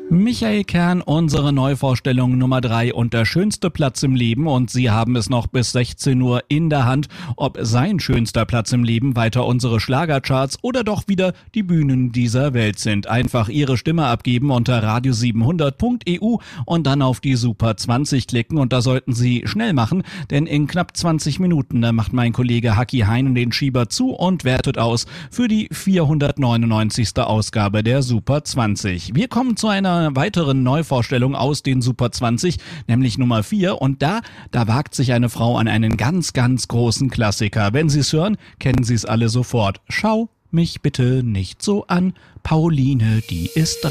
Michael Kern, unsere Neuvorstellung Nummer 3 und der schönste Platz im Leben, und Sie haben es noch bis 16 Uhr in der Hand, ob sein schönster Platz im Leben weiter unsere Schlagercharts oder doch wieder die Bühnen dieser Welt sind. Einfach Ihre Stimme abgeben unter radio700.eu und dann auf die Super 20 klicken, und da sollten Sie schnell machen, denn in knapp 20 Minuten da macht mein Kollege Haki Heinen den Schieber zu und wertet aus für die 499. Ausgabe der Super 20. Wir kommen zu einer weiteren Neuvorstellung aus den Super 20, nämlich Nummer 4, und da wagt sich eine Frau an einen ganz, ganz großen Klassiker. Wenn Sie es hören, kennen Sie es alle sofort. Schau mich bitte nicht so an, Pauline, die ist